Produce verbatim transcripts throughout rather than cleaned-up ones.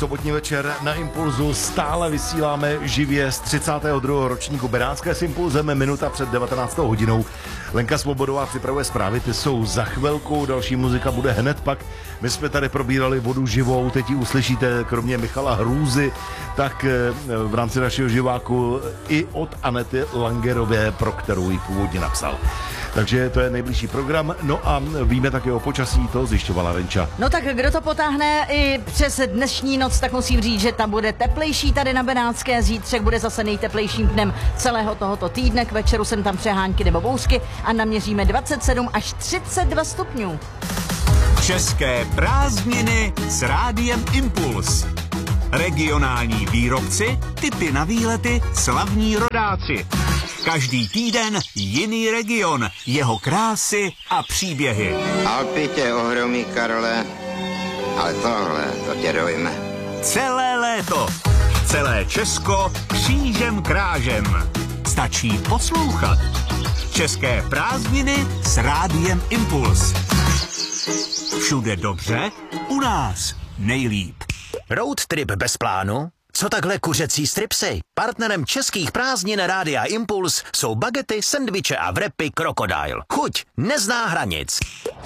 sobotní večer na Impulzu stále vysíláme živě z třicátého druhého ročníku Benátské s Impulzem, minuta před devatenáctou hodinou. Lenka Svobodová připravuje zprávy, ty jsou za chvilku, další muzika bude hned pak. My jsme tady probírali vodu živou, teď ji uslyšíte kromě Michala Hrůzy, tak v rámci našeho živáku i od Anety Langerové, pro kterou ji původně napsal. Takže to je nejbližší program. No a víme také o počasí, to zjišťovala Renča. No tak kdo to potáhne i přes dnešní noc, tak musím říct, že tam bude teplejší tady na Benátské. Zítřek bude zase nejteplejším dnem celého tohoto týdne. K večeru jsem tam přehánky nebo bouřky a naměříme dvacet sedm až třicet dva stupňů. České prázdniny s Rádiem Impuls. Regionální výrobci, tipy na výlety, slavní rodáci. Každý týden jiný region, jeho krásy a příběhy. Alpy tě ohromí, Karole, ale tohle, to tě dojme. Celé léto, celé Česko křížem krážem. Stačí poslouchat. České prázdniny s Rádiem Impuls. Všude dobře, u nás nejlíp. Road trip bez plánu? Co takhle kuřecí stripsy? Partnerem českých prázdnin Rádia Impuls jsou bagety, sendviče a wrapy Crocodile. Chuť nezná hranic.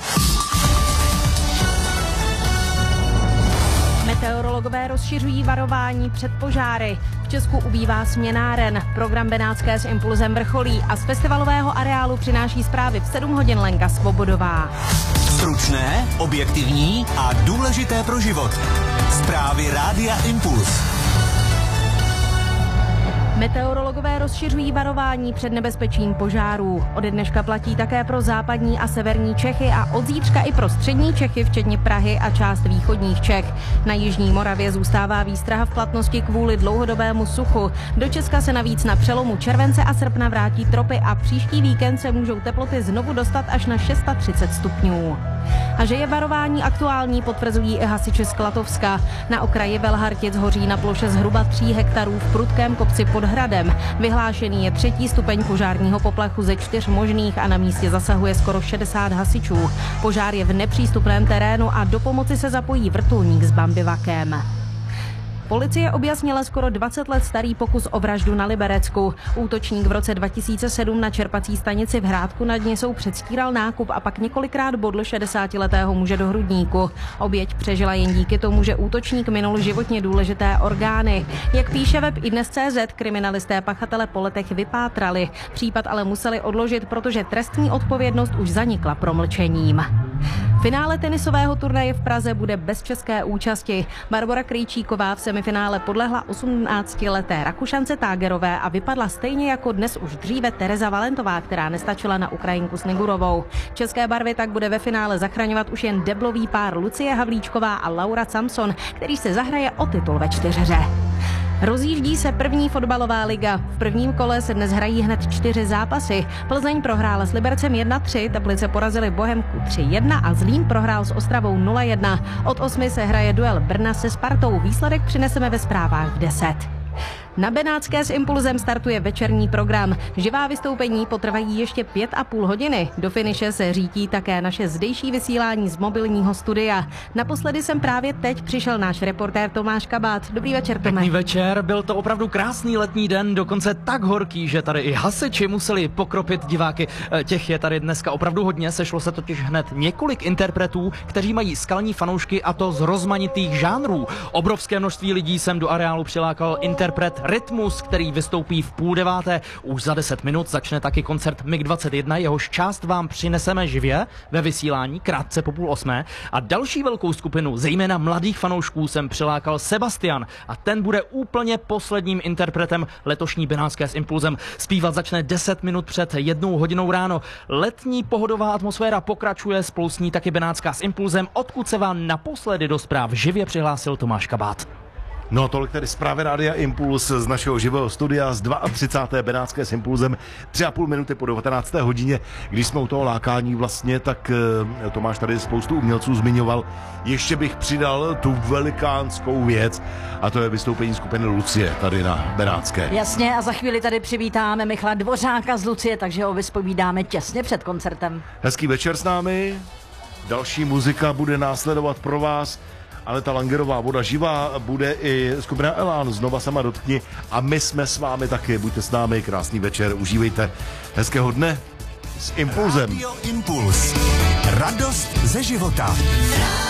Meteorologové rozšiřují varování před požáry. V Česku ubývá směnáren. Program Benátské s Impulzem vrcholí a z festivalového areálu přináší zprávy v sedm hodin Lenka Svobodová. Stručné, objektivní a důležité pro život. Zprávy Rádia Impuls. Meteorologové rozšiřují varování před nebezpečím požárů. Ode dneška platí také pro západní a severní Čechy a od zítřka i pro střední Čechy, včetně Prahy a část východních Čech. Na jižní Moravě zůstává výstraha v platnosti kvůli dlouhodobému suchu. Do Česka se navíc na přelomu července a srpna vrátí tropy a příští víkend se můžou teploty znovu dostat až na třicet šest stupňů. A že je varování aktuální, potvrzují i hasiči z Klatovska. Na okraji Velhartic hoří na ploše zhruba tří hektarů v prudkém kopci pod hradem. Vyhlášený je třetí stupeň požárního poplachu ze čtyř možných a na místě zasahuje skoro šedesát hasičů. Požár je v nepřístupném terénu a do pomoci se zapojí vrtulník s bambivakem. Policie objasnila skoro dvacet let starý pokus o vraždu na Liberecku. Útočník v roce dva tisíce sedm na čerpací stanici v Hrádku nad Nisou předstíral nákup a pak několikrát bodl šedesátiletého muže do hrudníku. Oběť přežila jen díky tomu, že útočník minul životně důležité orgány. Jak píše web idnes tečka cé zet, kriminalisté pachatele po letech vypátrali. Případ ale museli odložit, protože trestní odpovědnost už zanikla promlčením. Finále tenisového turnaje v Praze bude bez české účasti. Barbora Krejčíková v semifinále podlehla osmnáctileté Rakušance Tágerové a vypadla stejně jako dnes už dříve Tereza Valentová, která nestačila na Ukrajinku Snigurovou. České barvy tak bude ve finále zachraňovat už jen deblový pár Lucie Havlíčková a Laura Samson, který se zahraje o titul ve čtyřhře. Rozjíždí se první fotbalová liga. V prvním kole se dnes hrají hned čtyři zápasy. Plzeň prohrála s Libercem jedna tři, Teplice porazili Bohemku tři jedna a Zlín prohrál s Ostravou nula jedna. Od osmi se hraje duel Brna se Spartou. Výsledek přineseme ve zprávách v deset. Na Benátské s Impulzem startuje večerní program. Živá vystoupení potrvají ještě pět a půl hodiny. Do finiše se řítí také naše zdejší vysílání z mobilního studia. Naposledy jsem právě teď přišel náš reportér Tomáš Kabát. Dobrý večer, Tome. Pěkný večer, byl to opravdu krásný letní den, dokonce tak horký, že tady i hasiči museli pokropit diváky. Těch je tady dneska opravdu hodně, sešlo se totiž hned několik interpretů, kteří mají skalní fanoušky, a to z rozmanitých žánrů. Obrovské množství lidí sem do areálu přilákal interpret Rytmus, který vystoupí v půl deváté. Už za deset minut začne taky koncert M I G dvacet jedna, jehož část vám přineseme živě ve vysílání krátce po půl osmé. A další velkou skupinu, zejména mladých fanoušků, jsem přilákal Sebastian a ten bude úplně posledním interpretem letošní Benátské s Impulzem. Zpívat začne deset minut před jednou hodinou ráno. Letní pohodová atmosféra pokračuje, spolu s ní taky Benátská s Impulzem, odkud se vám naposledy do zpráv živě přihlásil Tomáš Kabát. No a tolik tedy zprávy Rádia Impuls z našeho živého studia z třicáté druhé Benátské s Impulzem, tři a půl minuty po devatenácté hodině. Když jsme u toho lákání vlastně, tak Tomáš tady spoustu umělců zmiňoval. Ještě bych přidal tu velikánskou věc, a to je vystoupení skupiny Lucie tady na Benátské. Jasně, a za chvíli tady přivítáme Michala Dvořáka z Lucie, takže ho vyspovídáme těsně před koncertem. Hezký večer s námi, další muzika bude následovat pro vás. ale ta Langerová voda živá, bude i skupina Elán, znova sama dotkni a my jsme s vámi taky, buďte s námi, krásný večer, užívejte hezkého dne s Impulzem. Radio Impuls. Radost ze života.